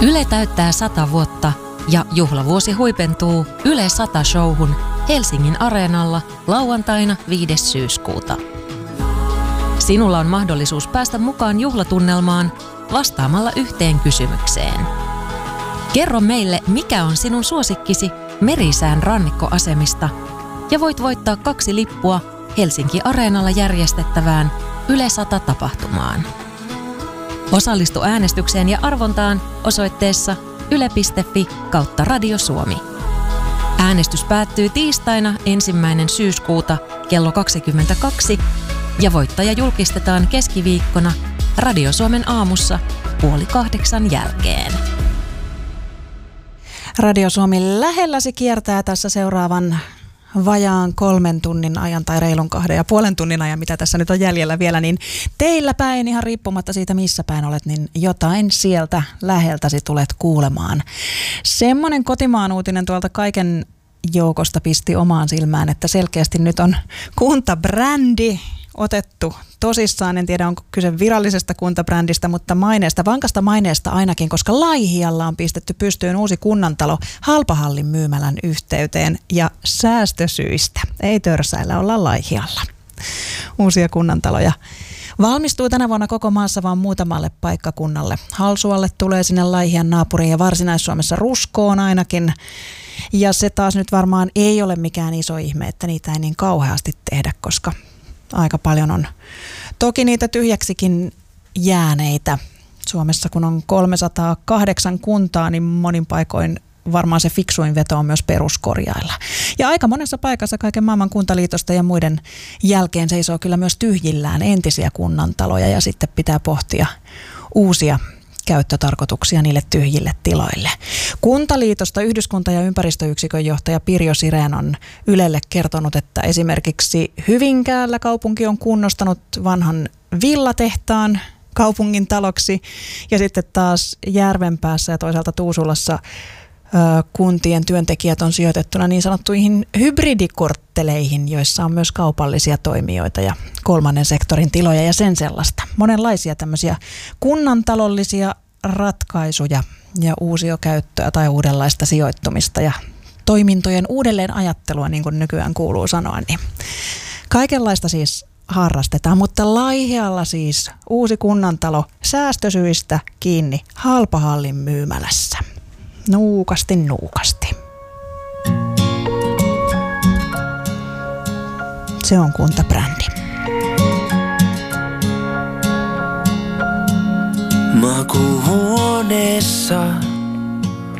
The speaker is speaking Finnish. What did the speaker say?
Yle täyttää 100 vuotta ja juhlavuosi huipentuu Yle 100-showhun Helsingin Areenalla lauantaina 5. syyskuuta. Sinulla on mahdollisuus päästä mukaan juhlatunnelmaan vastaamalla yhteen kysymykseen. Kerro meille, mikä on sinun suosikkisi Merisään rannikkoasemista ja voit voittaa 2 lippua Helsinki Areenalla järjestettävään Yle 100-tapahtumaan. Osallistu äänestykseen ja arvontaan osoitteessa yle.fi/Radio Suomi. Äänestys päättyy tiistaina 1. syyskuuta kello 22 ja voittaja julkistetaan keskiviikkona Radio Suomen aamussa 7:30 jälkeen. Radio Suomi lähelläsi kiertää tässä seuraavan vajaan 3 tunnin ajan tai reilun 2,5 tunnin ajan, mitä tässä nyt on jäljellä vielä, niin teillä päin, ihan riippumatta siitä missä päin olet, niin jotain sieltä läheltäsi tulet kuulemaan. Semmoinen kotimaan uutinen tuolta kaiken joukosta pisti omaan silmään, että selkeästi nyt on kuntabrändi otettu tosissaan. En tiedä, onko kyse virallisesta kuntabrändistä, mutta maineesta, vankasta maineesta ainakin, koska Laihialla on pistetty pystyyn uusi kunnantalo Halpahallin myymälän yhteyteen ja säästösyistä. Ei törsäillä, olla Laihialla. Uusia kunnantaloja valmistuu tänä vuonna koko maassa vaan muutamalle paikkakunnalle. Halsualle tulee sinne Laihian naapuriin ja Varsinais-Suomessa Ruskoon ainakin. Ja se taas nyt varmaan ei ole mikään iso ihme, että niitä ei niin kauheasti tehdä, koska aika paljon on toki niitä tyhjäksikin jääneitä. Suomessa kun on 308 kuntaa, niin monin paikoin varmaan se fiksuin veto on myös peruskorjailla. Ja aika monessa paikassa kaiken maailman kuntaliitosta ja muiden jälkeen seisoo kyllä myös tyhjillään entisiä kunnantaloja ja sitten pitää pohtia uusia käyttötarkoituksia niille tyhjille tiloille. Kuntaliitosta yhdyskunta- ja ympäristöyksikön johtaja Pirjo Sirén on Ylelle kertonut, että esimerkiksi Hyvinkäällä kaupunki on kunnostanut vanhan villatehtaan kaupungin taloksi ja sitten taas Järvenpäässä ja toisaalta Tuusulassa kuntien työntekijät on sijoitettuna niin sanottuihin hybridikortteleihin, joissa on myös kaupallisia toimijoita ja kolmannen sektorin tiloja ja sen sellaista. Monenlaisia tämmöisiä kunnantalollisia ratkaisuja ja uusiokäyttöä tai uudenlaista sijoittumista ja toimintojen uudelleen ajattelua, niin kuin nykyään kuuluu sanoa. Niin kaikenlaista siis harrastetaan, mutta Laihialla siis uusi kunnantalo säästösyistä kiinni Halpahallin myymälässä. Nuukasti. Se on kuntabrändi. Makuuhuoneessa